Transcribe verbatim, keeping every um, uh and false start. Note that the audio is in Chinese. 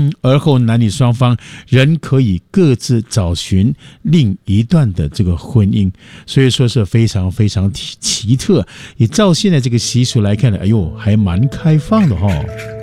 嗯，而后男女双方仍可以各自找寻另一段的这个婚姻，所以说是非常非常奇特。也照现在这个习俗来看呢，哎呦，还蛮开放的哈、哦。